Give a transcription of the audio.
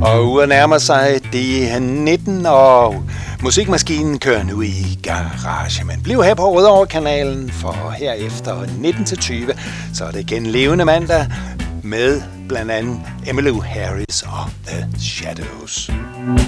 Og uret nærmer sig de 19, og musikmaskinen kører nu i garage. Men bliv her på Rødovre-kanalen, for herefter 19-20, så er det igen levende mandag med blandt andet Emmylou Harris og The Shadows.